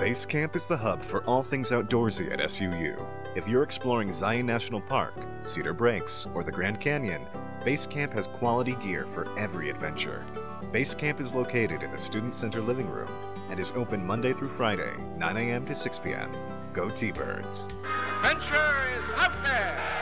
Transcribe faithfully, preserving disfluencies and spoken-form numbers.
Base Camp is the hub for all things outdoorsy at S U U. If you're exploring Zion National Park, Cedar Breaks, or the Grand Canyon, Base Camp has quality gear for every adventure. Base Camp is located in the Student Center living room and is open Monday through Friday, nine a.m. to six p.m. Go T-Birds! Adventure is out there!